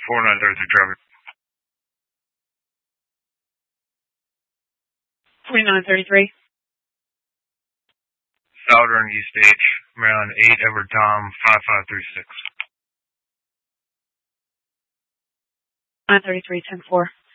4933 traffic. 4933. Southern East H, Maryland 8, Edward Tom, 5536. 933, 10-4.